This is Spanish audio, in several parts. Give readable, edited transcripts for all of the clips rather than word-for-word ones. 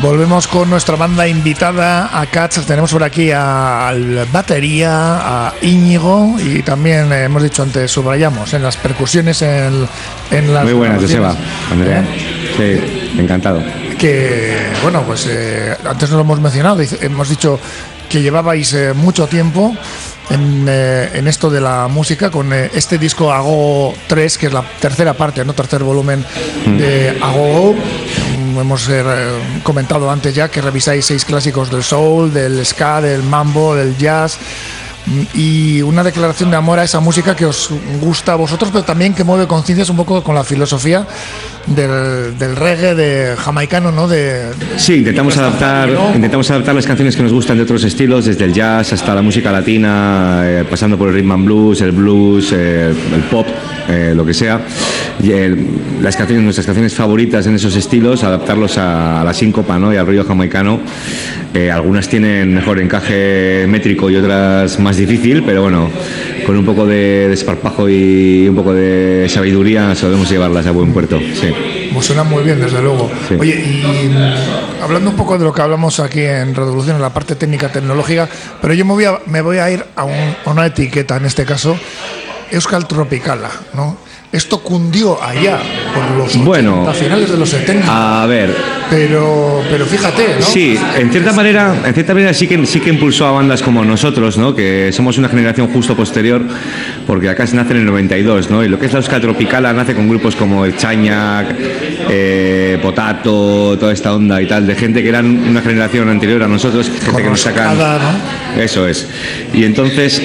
Volvemos con nuestra banda invitada a Cats. Tenemos por aquí al batería, a Íñigo, y también hemos dicho antes, subrayamos en las percusiones, en las... Muy buenas, Joseba, Andrea. Sí, encantado. Que, bueno, pues antes no lo hemos mencionado, hemos dicho que llevabais mucho tiempo en esto de la música con este disco Agogo 3, que es la tercera parte, ¿no? Tercer volumen de Agogo. Hemos comentado antes ya que revisáis 6 clásicos del soul, del ska, del mambo, del jazz, y una declaración de amor a esa música que os gusta a vosotros, pero también que mueve conciencias un poco con la filosofía del reggae de jamaicano, ¿no? Sí, intentamos adaptar las canciones que nos gustan de otros estilos, desde el jazz hasta la música latina, pasando por el rhythm and blues, el pop, lo que sea. Nuestras canciones favoritas en esos estilos, adaptarlos a la síncopa, ¿no? Y al rollo jamaicano. Algunas tienen mejor encaje métrico y otras más difícil, pero bueno, con un poco de desparpajo y un poco de sabiduría sabemos llevarlas a buen puerto. Sí. Pues suena muy bien, desde luego. Sí. Oye, y hablando un poco de lo que hablamos aquí en Revolución, en la parte técnica, tecnológica, pero yo me voy a ir a una etiqueta, en este caso, Euskal Tropicala, ¿no? Esto cundió allá por los 80, finales de los 70. A ver. Pero fíjate, ¿no? Sí, en cierta manera sí que impulsó a bandas como nosotros, ¿no? Que somos una generación justo posterior, porque acá se nace en el 92, ¿no? Y lo que es la Euskal Tropicala nace con grupos como el Chañac, Potato, toda esta onda y tal, de gente que eran una generación anterior a nosotros, gente que nos sacan... ¿no? Eso es. Y entonces...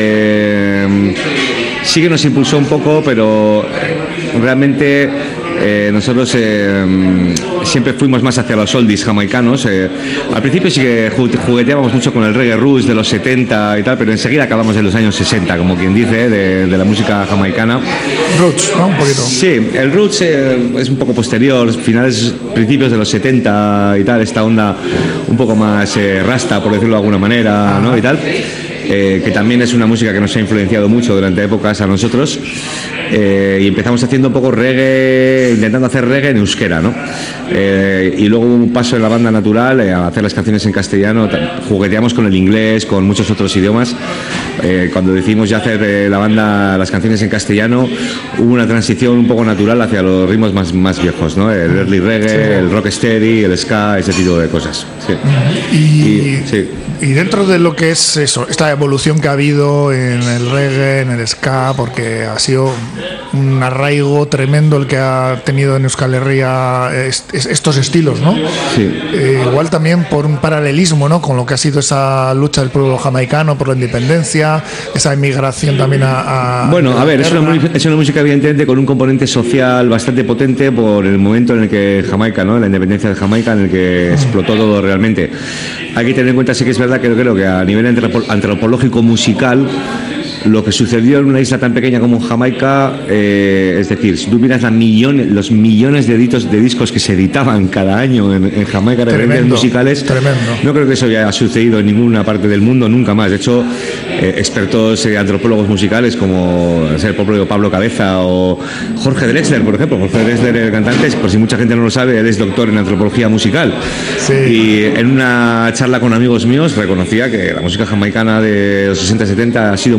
sí que nos impulsó un poco, pero realmente nosotros siempre fuimos más hacia los oldies jamaicanos. Al principio sí que jugueteábamos mucho con el reggae roots de los 70 y tal, pero enseguida acabamos en los años 60, como quien dice, de la música jamaicana. Roots, ¿no? Un poquito. Sí, el roots es un poco posterior, principios de los 70 y tal, esta onda un poco más rasta, por decirlo de alguna manera, ¿no? Y tal. Que también es una música que nos ha influenciado mucho durante épocas a nosotros, y empezamos haciendo un poco reggae, intentando hacer reggae en euskera, ¿no? Y luego un paso en la banda natural a hacer las canciones en castellano, jugueteamos con el inglés, con muchos otros idiomas. Cuando decidimos ya hacer las canciones en castellano, hubo una transición un poco natural hacia los ritmos más viejos, ¿no? El early reggae, sí. El rocksteady, el ska, ese tipo de cosas. Sí. Y dentro de lo que es eso, esta evolución que ha habido en el reggae, en el ska, porque ha sido un arraigo tremendo el que ha tenido en Euskal Herria estos estilos, ¿no? Sí. Igual también por un paralelismo, ¿no? Con lo que ha sido esa lucha del pueblo jamaicano por la independencia, esa inmigración también Bueno, a ver, es una música evidentemente con un componente social bastante potente por el momento en el que Jamaica, ¿no? La independencia de Jamaica, en el que explotó todo realmente. Hay que tener en cuenta, sí que es verdad que creo que a nivel antropológico musical, lo que sucedió en una isla tan pequeña como Jamaica, es decir, si tú miras los millones de discos que se editaban cada año en Jamaica, referentes musicales, no creo que eso haya sucedido en ninguna parte del mundo nunca más. De hecho, expertos antropólogos musicales como el propio Pablo Cabeza o Jorge Drexler, por ejemplo. Jorge Drexler, el cantante, por si mucha gente no lo sabe, él es doctor en antropología musical. Sí. Y en una charla con amigos míos reconocía que la música jamaicana de los 60-70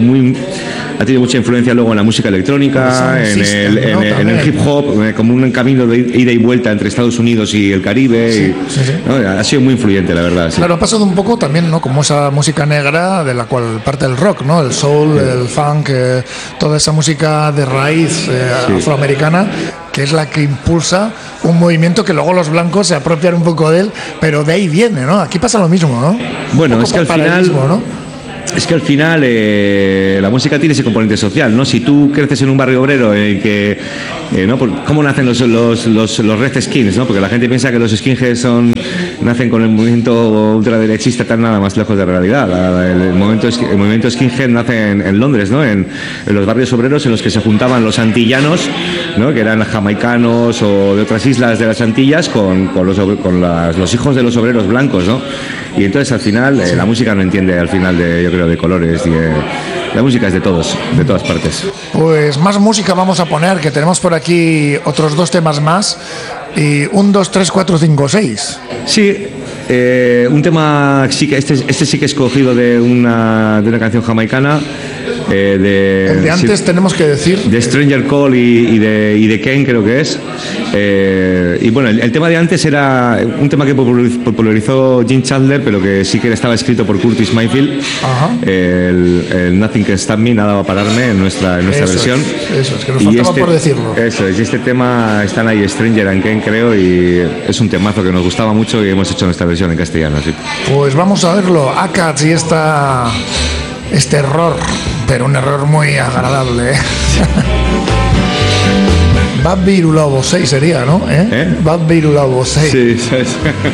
ha tenido mucha influencia luego en la música electrónica, en el hip hop, como un camino de ida y vuelta entre Estados Unidos y el Caribe. Sí. ¿no? Ha sido muy influyente, la verdad. Sí. Claro, ha pasado un poco también, ¿no? Como esa música negra de la cual parte el rock, ¿no? El soul, el funk, toda esa música de raíz afroamericana, que es la que impulsa un movimiento que luego los blancos se apropian un poco de él, pero de ahí viene, ¿no? Aquí pasa lo mismo, ¿no? Bueno, es que al final... ¿no? Es que al final la música tiene ese componente social, ¿no? Si tú creces en un barrio obrero en el que, ¿no? ¿Cómo nacen los Red Skins, ¿no? Porque la gente piensa que los skinheads nacen con el movimiento ultraderechista, tan nada más lejos de la realidad. El movimiento skinhead nace en Londres, ¿no? En los barrios obreros en los que se juntaban los antillanos, ¿no? Que eran jamaicanos o de otras islas de las Antillas con los hijos de los obreros blancos, ¿no? Y entonces al final la música no entiende al final yo creo de colores La música es de todos, de todas partes. Pues más música vamos a poner, que tenemos por aquí otros 2 temas más. Y 1, 2, 3, 4, 5, 6. Sí, un tema, sí que este sí que he escogido de una canción jamaicana. El de antes, sí, tenemos que decir de Stranger Call y de Ken, creo que es. Y bueno, el tema de antes era un tema que popularizó Gene Chandler, pero que sí que estaba escrito por Curtis Mayfield. El Nothing Can Stop Me, nada va a pararme, en nuestra versión. Eso es que nos faltaba por decirlo. Eso es, y este tema están ahí Stranger and Ken, creo, y es un temazo que nos gustaba mucho y hemos hecho nuestra versión en castellano. Sí. Pues vamos a verlo, Akats y este error, pero un error muy agradable. Bad Viru Lobo 6 sería, ¿no? Bad Viru Lobo 6. Sí, sí.